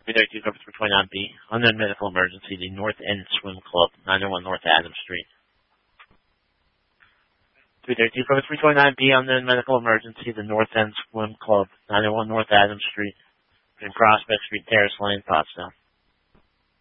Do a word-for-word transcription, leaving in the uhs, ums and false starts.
three thirty-two cover three twenty-nine B, unknown medical emergency, the North End Swim Club, nine oh one North Adams Street. three thirty-two cover three twenty-nine B, unknown medical emergency, the North End Swim Club, nine oh one North Adams Street, in Prospect Street, Terrace Lane, Pottstown.